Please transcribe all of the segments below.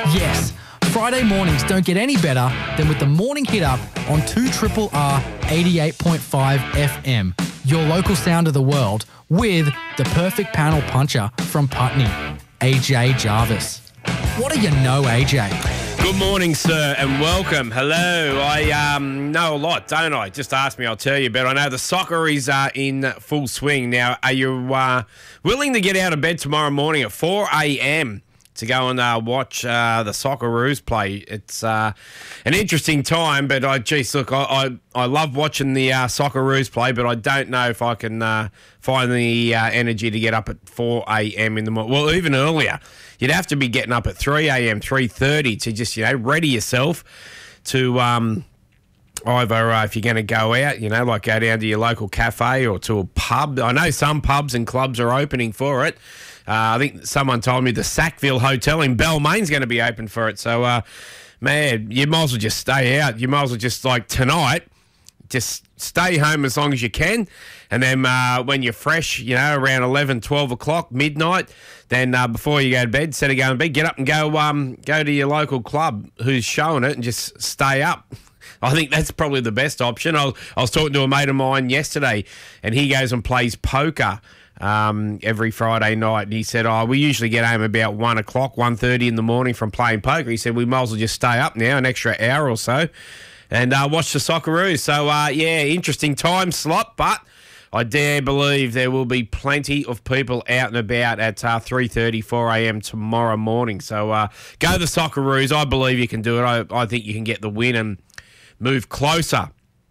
Yes, Friday mornings don't get any better than with the Morning Hit Up on 2RRR 88.5 FM, your local sound of the world, with the perfect panel puncher from Putney, AJ Jarvis. What do you know, AJ? Good morning, sir, and welcome. Hello. I know a lot, don't I? Just ask me, I'll tell you. But I know the soccer is in full swing. Now, are you willing to get out of bed tomorrow morning at 4 a.m. to go and watch the Socceroos play? It's an interesting time, but I love watching the Socceroos play, but I don't know if I can find the energy to get up at 4 a.m. in the morning. Well, even earlier. You'd have to be getting up at 3 a.m., 3:30 to just, ready yourself to either if you're going to go out, like go down to your local cafe or to a pub. I know some pubs and clubs are opening for it. I think someone told me the Sackville Hotel in Balmain's going to be open for it. So, man, you might as well just stay out. You might as well just, tonight, just stay home as long as you can. And then when you're fresh, around 11, 12 o'clock, midnight, then before you go to bed, instead of going to bed, get up and go to your local club who's showing it and just stay up. I think that's probably the best option. I was talking to a mate of mine yesterday, and he goes and plays poker every Friday night. And he said, we usually get home about 1 o'clock, 1:30 in the morning from playing poker. He said, we might as well just stay up now an extra hour or so and watch the Socceroos. So, interesting time slot, but I dare believe there will be plenty of people out and about at 3:30, 4 a.m. tomorrow morning. So go the Socceroos. I believe you can do it. I think you can get the win and move closer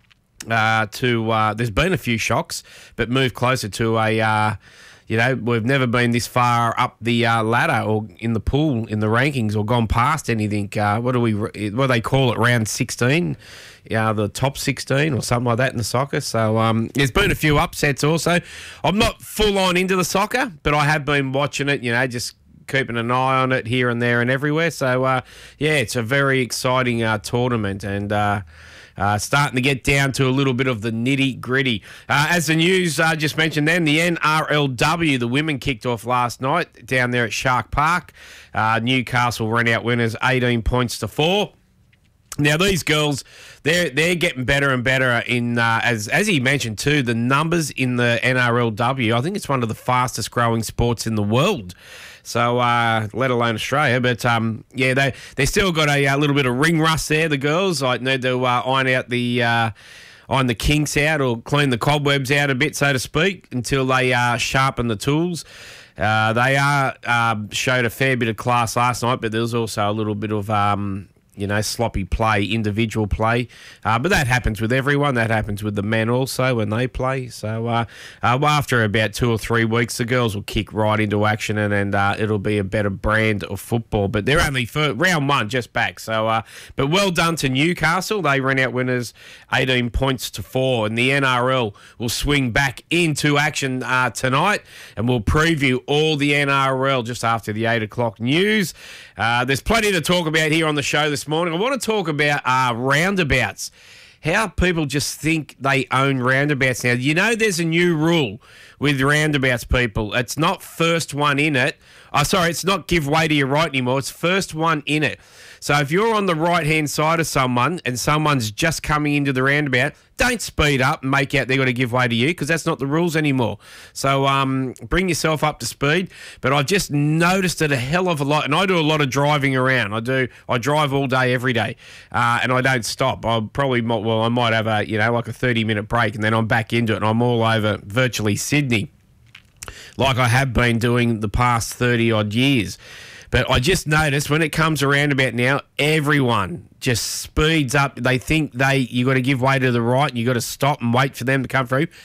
to there's been a few shocks, but move closer to a we've never been this far up the ladder or in the pool in the rankings or gone past anything. What do they call it, round 16? The top 16 or something like that in the soccer. So there's been a few upsets also. I'm not full on into the soccer, but I have been watching it, just keeping an eye on it here and there and everywhere. So, it's a very exciting tournament and starting to get down to a little bit of the nitty-gritty. As the news just mentioned then, the NRLW, the women kicked off last night down there at Shark Park. Newcastle ran out winners 18 points to 4. Now, these girls, they're getting better and better in, as he mentioned too, the numbers in the NRLW. I think it's one of the fastest growing sports in the world. So, let alone Australia. But, they still got a little bit of ring rust there, the girls. I need to iron the kinks out or clean the cobwebs out a bit, so to speak, until they sharpen the tools. They showed a fair bit of class last night, but there was also a little bit of sloppy play, individual play. But that happens with everyone. That happens with the men also when they play. So after about 2 or 3 weeks, the girls will kick right into action and it'll be a better brand of football. But they're only for round 1 just back. So, but well done to Newcastle. They ran out winners 18 points to 4. And the NRL will swing back into action tonight. And we'll preview all the NRL just after the 8 o'clock news. There's plenty to talk about here on the show this morning. I want to talk about roundabouts. How people just think they own roundabouts now. There's a new rule with roundabouts, people. It's not first one in it. It's not give way to your right anymore. It's first one in it. So if you're on the right-hand side of someone and someone's just coming into the roundabout, don't speed up and make out they've got to give way to you, because that's not the rules anymore. So bring yourself up to speed. But I've just noticed it a hell of a lot, and I do a lot of driving around. I drive all day, every day, and I don't stop. I might have a 30-minute break, and then I'm back into it, and I'm all over virtually Sydney, like I have been doing the past 30-odd years. But I just noticed when it comes around about now, everyone just speeds up. They think you got to give way to the right and you got to stop and wait for them to come through.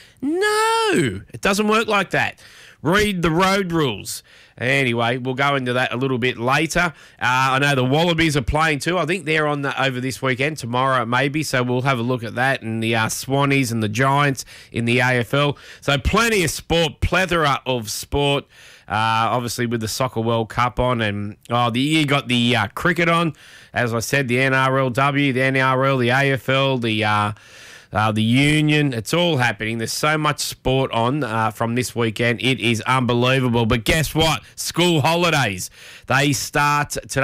No, it doesn't work like that. Read the road rules. Anyway, we'll go into that a little bit later. I know the Wallabies are playing too. I think they're on over this weekend, tomorrow maybe, so we'll have a look at that, and the Swannies and the Giants in the AFL. So plenty of sport, plethora of sport, obviously with the Soccer World Cup on, and you got the cricket on, as I said, the NRLW, the NRL, the AFL, the Union. It's all happening. There's so much sport on from this weekend. It is unbelievable. But guess what? School holidays. They start today.